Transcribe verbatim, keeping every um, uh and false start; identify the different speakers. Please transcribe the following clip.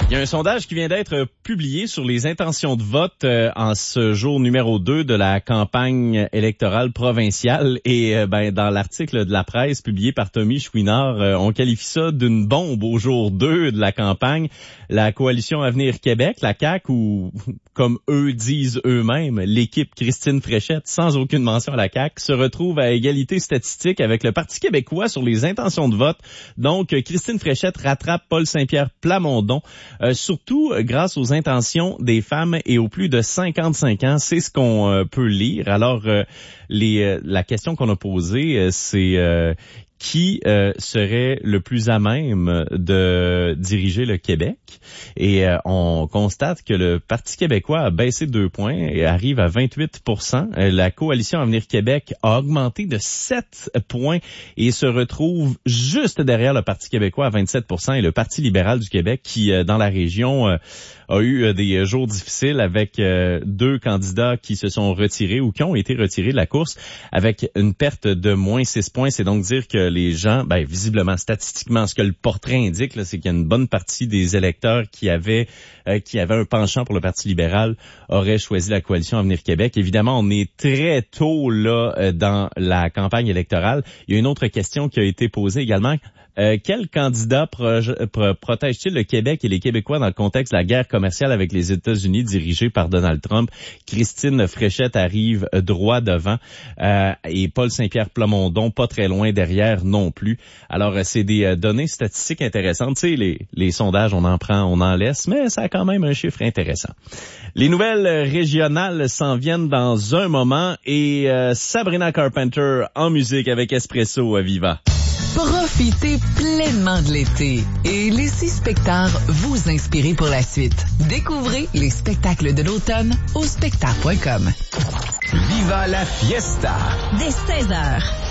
Speaker 1: Il y a un sondage qui vient d'être publié sur les intentions de vote euh, en ce jour numéro deux de la campagne électorale provinciale. Et euh, ben dans l'article de la presse publié par Tommy Chouinard, euh, on qualifie ça d'une bombe au jour deux de la campagne. La coalition Avenir Québec, la C A Q, ou comme eux disent eux-mêmes, l'équipe Christine Fréchette, sans aucune mention à la C A Q, se retrouve à égalité statistique avec le Parti québécois sur les intentions de vote. Donc, Christine Fréchette rattrape Paul Saint-Pierre Plamondon. Euh, surtout euh, grâce aux intentions des femmes et aux plus de cinquante-cinq ans. C'est ce qu'on euh, peut lire. Alors, euh, les, euh, la question qu'on a posée, euh, c'est euh, qui euh, serait le plus à même de diriger le Québec? Et euh, on constate que le Parti québécois a baissé de deux points et arrive à vingt-huit pour cent. La coalition Avenir Québec a augmenté de sept points et se retrouve juste derrière le Parti québécois à vingt-sept pour cent et le Parti libéral du Québec qui, euh, dans la région, euh, a eu des jours difficiles avec euh, deux candidats qui se sont retirés ou qui ont été retirés de la course avec une perte de moins six points. C'est donc dire que les gens, ben visiblement, statistiquement, ce que le portrait indique, là, c'est qu'il y a une bonne partie des électeurs qui avaient euh, qui avaient un penchant pour le Parti libéral auraient choisi la coalition Avenir Québec. Évidemment, on est très tôt là euh, dans la campagne électorale. Il y a une autre question qui a été posée également. Euh, quel candidat proje- pro- protège-t-il le Québec et les Québécois dans le contexte de la guerre commerciale avec les États-Unis dirigée par Donald Trump? Christine Fréchette arrive droit devant euh, et Paul Saint-Pierre Plamondon pas très loin derrière non plus. Alors, euh, c'est des euh, données statistiques intéressantes. Tu sais, les, les sondages, on en prend, on en laisse, mais ça a quand même un chiffre intéressant. Les nouvelles régionales s'en viennent dans un moment et euh, Sabrina Carpenter en musique avec Espresso à Viva.
Speaker 2: Profitez pleinement de l'été et laissez Spectar vous inspirer pour la suite. Découvrez les spectacles de l'automne au spectar point com.
Speaker 3: Viva la fiesta!
Speaker 4: Dès seize heures.